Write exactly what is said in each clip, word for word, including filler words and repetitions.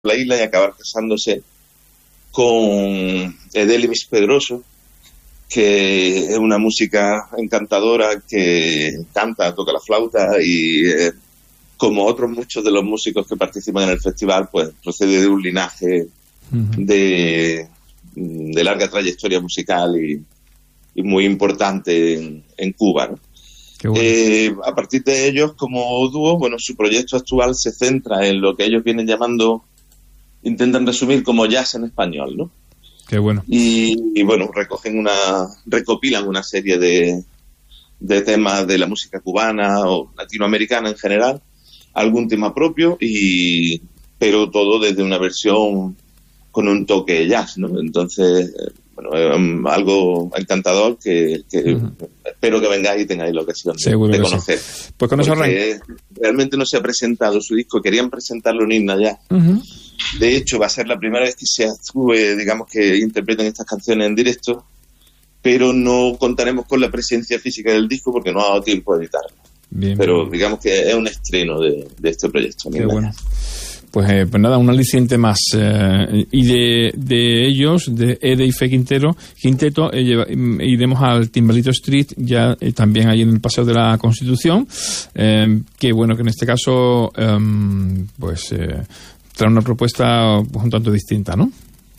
la isla y acabar casándose con Edelimis Pedroso, que es una música encantadora, que canta, toca la flauta y eh, como otros muchos de los músicos que participan en el festival, pues procede de un linaje uh-huh. de, de larga trayectoria musical y, y muy importante en, en Cuba, ¿no? Qué bueno. Eh, a partir de ellos, como dúo, bueno, su proyecto actual se centra en lo que ellos vienen llamando, intentan resumir como jazz en español, ¿no? Qué bueno. Y, y bueno, recogen una, recopilan una serie de, de temas de la música cubana o latinoamericana en general, algún tema propio, y pero todo desde una versión con un toque jazz, ¿no? Entonces, bueno, es algo encantador que, que uh-huh. espero que vengáis y tengáis la ocasión de, de conocer. Sí. Pues con eso arranca. Realmente no se ha presentado su disco, querían presentarlo en Inna Jazz. Uh-huh. De hecho, va a ser la primera vez que se actúe, digamos, que interpreten estas canciones en directo, pero no contaremos con la presencia física del disco porque no ha dado tiempo de editarlo. Bien, pero bien. Digamos que es un estreno de, de este proyecto. Qué bueno. Pues, eh, pues nada, un aliciente más. Eh, y de, de ellos, de Ede y Fe Quintero, Quinteto, eh, lleva, iremos al Timbalito Street, ya eh, también ahí en el Paseo de la Constitución, eh, que bueno, que en este caso, eh, pues... Eh, trae una propuesta pues, un tanto distinta, ¿no?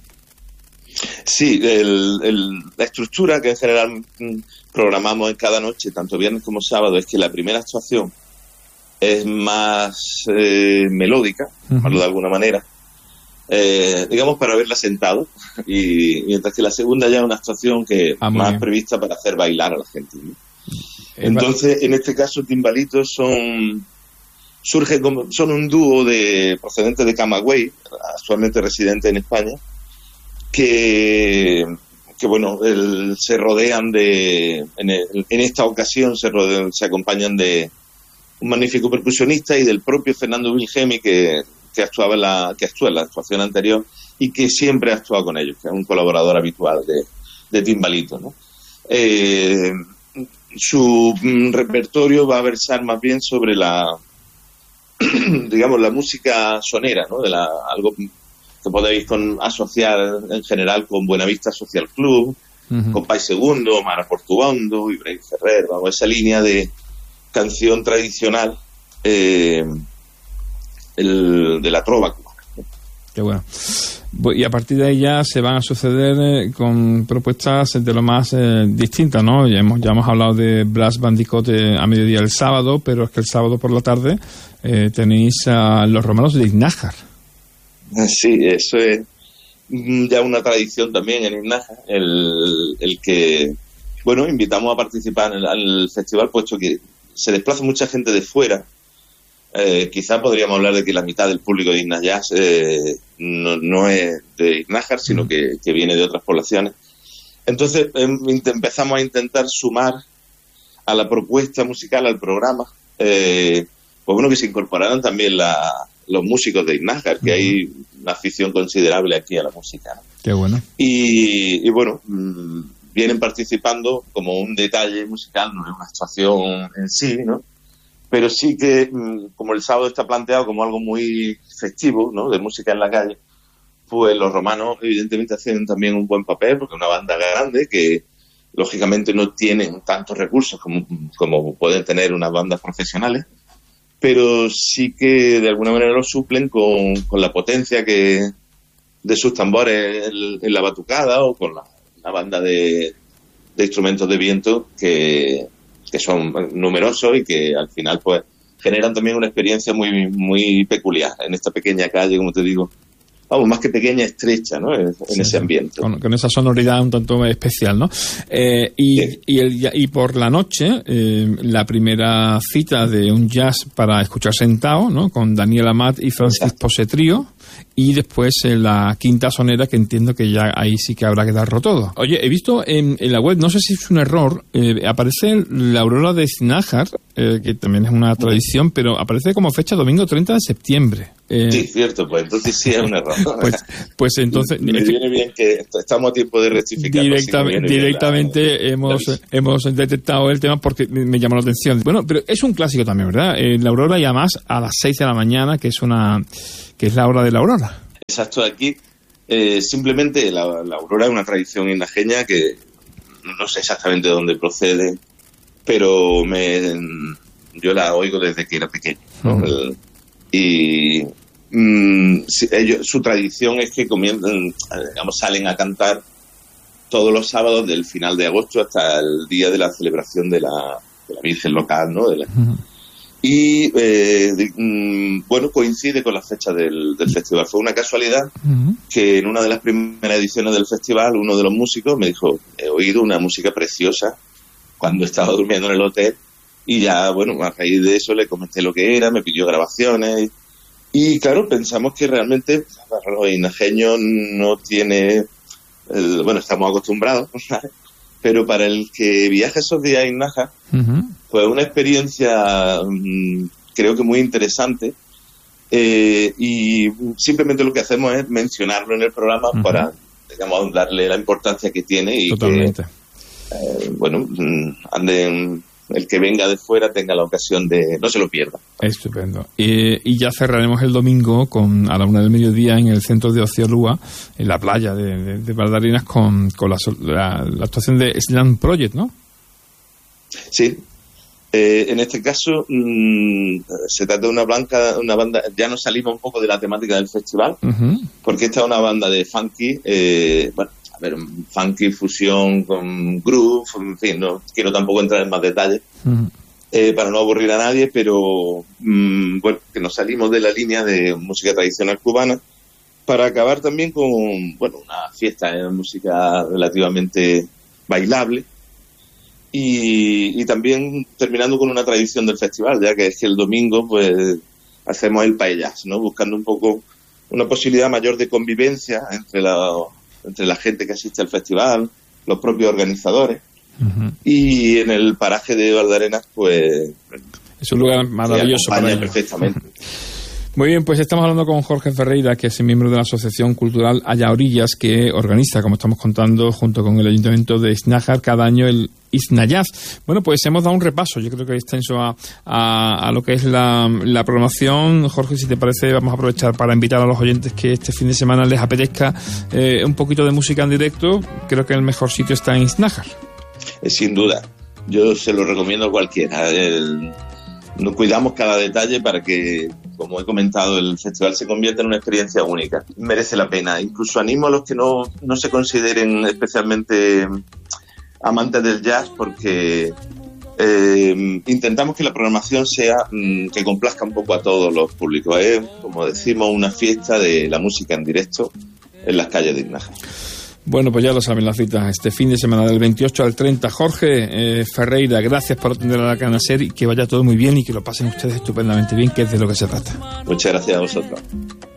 Sí, el, el, la estructura que en general programamos en cada noche, tanto viernes como sábado, es que la primera actuación es más eh, melódica, uh-huh. por de alguna manera, eh, digamos para verla sentado, y mientras que la segunda ya es una actuación que ah, más bien. prevista para hacer bailar a la gente, ¿no? Entonces, en este caso, Timbalitos son... surge como, son un dúo de procedentes de Camagüey, actualmente residente en España, que, que bueno, el, se rodean de, en, el, en esta ocasión se rodean, se acompañan de un magnífico percusionista y del propio Fernando Wilgemi que, que actuaba en la, que actúa en la actuación anterior y que siempre ha actuado con ellos, que es un colaborador habitual de, de Timbalito, ¿no? Eh, su mm, repertorio va a versar más bien sobre la digamos, la música sonera, ¿no? De la, algo que podéis con, asociar en general con Buenavista Social Club, uh-huh. con País Segundo, Mara Portuondo, Ibrahim Ferrer, vamos, esa línea de canción tradicional eh, el, de la trova cubana. Qué bueno. Y a partir de ahí ya se van a suceder eh, con propuestas de lo más eh, distintas, ¿no? Ya hemos, ya hemos hablado de Brass Bandicoot eh, a mediodía el sábado, pero es que el sábado por la tarde eh, tenéis a los romanos de Iznájar. Sí, eso es ya una tradición también en Iznájar, el, el que, bueno, invitamos a participar en el, al festival, puesto que se desplaza mucha gente de fuera. Eh, quizá podríamos hablar de que la mitad del público de Inna Jazz eh, no, no es de Iznájar, sino que, que viene de otras poblaciones. Entonces eh, empezamos a intentar sumar a la propuesta musical, al programa, eh, pues bueno, que se incorporaran también la, los músicos de Iznájar, que uh-huh. hay una afición considerable aquí a la música, ¿no? Qué bueno. Y, y bueno, mmm, vienen participando como un detalle musical, no es una actuación en sí, ¿no? Pero sí que, como el sábado está planteado como algo muy festivo, ¿no? De música en la calle, pues los romanos evidentemente hacen también un buen papel, porque es una banda grande que lógicamente no tienen tantos recursos como, como pueden tener unas bandas profesionales, pero sí que de alguna manera lo suplen con, con la potencia que de sus tambores en, en la batucada o con la, la banda de, de instrumentos de viento que... que son numerosos y que al final pues generan también una experiencia muy muy peculiar en esta pequeña calle, como te digo, vamos, más que pequeña, estrecha, ¿no? En, sí, en ese ambiente. Con, con esa sonoridad un tanto especial, ¿no? Eh, y, sí. y, el, y por la noche, eh, la primera cita de un jazz para escuchar sentado, ¿no? Con Daniel Amat y Francis Pose Trío. Y después eh, la quinta sonera, que entiendo que ya ahí sí que habrá que darlo todo. Oye, he visto en, en la web, no sé si es un error, eh, aparece la aurora de Iznájar, eh, que también es una tradición, pero aparece como fecha domingo treinta de septiembre. Eh, sí, cierto, pues entonces sí es un error. pues, pues entonces... Me es viene bien que estamos a tiempo de rectificar. Directa, directamente la, hemos, la hemos detectado el tema porque me llamó la atención. Bueno, pero es un clásico también, ¿verdad? Eh, la aurora y además a las seis de la mañana, que es una... que es la hora de la aurora. exacto, aquí eh, simplemente la, la aurora es una tradición inajeña que no sé exactamente de dónde procede, pero me, yo la oigo desde que era pequeño, ¿no? Uh-huh. El, y mmm, si, ellos, su tradición es que comienzan, digamos, salen a cantar todos los sábados del final de agosto hasta el día de la celebración de la, de la Virgen local, ¿no? De la, uh-huh. Y eh, de, mmm, bueno, coincide con la fecha del, del festival. Fue una casualidad uh-huh. que en una de las primeras ediciones del festival uno de los músicos me dijo: he oído una música preciosa cuando estaba durmiendo en el hotel, y ya, bueno, a raíz de eso le comenté lo que era, me pidió grabaciones, y claro, pensamos que realmente para los inajeños no tiene, el, bueno, estamos acostumbrados, ¿sabes? Pero para el que viaja esos días en Nájar, uh-huh. pues una experiencia mmm, creo que muy interesante, eh, y simplemente lo que hacemos es mencionarlo en el programa uh-huh. para, digamos, darle la importancia que tiene y Totalmente. que, eh, bueno, anden, el que venga de fuera tenga la ocasión de, no se lo pierda. Estupendo. Eh, y ya cerraremos el domingo con a la una del mediodía en el centro de Ocio Lúa, en la playa de, de, de Valdarenas, con, con la, la, la actuación de Slam Project, ¿no? Sí. Eh, en este caso mmm, se trata de una, blanca, una banda, ya nos salimos un poco de la temática del festival, uh-huh. porque esta es una banda de funky, eh, bueno, a ver, funky, fusión con groove, en fin, no quiero tampoco entrar en más detalles, uh-huh. eh, para no aburrir a nadie, pero mmm, bueno, que nos salimos de la línea de música tradicional cubana para acabar también con, bueno, una fiesta de eh, música relativamente bailable. Y, y también terminando con una tradición del festival, ya que es que el domingo pues hacemos el paellas, ¿no? Buscando un poco una posibilidad mayor de convivencia entre la, entre la gente que asiste al festival, los propios organizadores. Uh-huh. Y en el paraje de Valdarenas, pues es un lugar maravilloso para ello. Perfectamente. Muy bien, pues estamos hablando con Jorge Ferreira, que es miembro de la Asociación Cultural Allá Orillas, que organiza, como estamos contando, junto con el Ayuntamiento de Iznájar, cada año el Iznayaz. Bueno, pues hemos dado un repaso, yo creo que extenso a, a, a lo que es la, la programación. Jorge, si te parece, vamos a aprovechar para invitar a los oyentes que este fin de semana les apetezca eh, un poquito de música en directo. Creo que el mejor sitio está en Iznájar. Sin duda, yo se lo recomiendo a cualquiera. El... Nos cuidamos cada detalle para que, como he comentado, el festival se convierta en una experiencia única. Merece la pena. Incluso animo a los que no, no se consideren especialmente amantes del jazz, porque eh, intentamos que la programación sea mm, que complazca un poco a todos los públicos. Es, como decimos, una fiesta de la música en directo en las calles de Iznájar. Bueno, pues ya lo saben las citas, este fin de semana del veintiocho al treinta. Jorge eh, Ferreira, gracias por atender a la Cadena SER y que vaya todo muy bien y que lo pasen ustedes estupendamente bien, que es de lo que se trata. Muchas gracias a vosotros.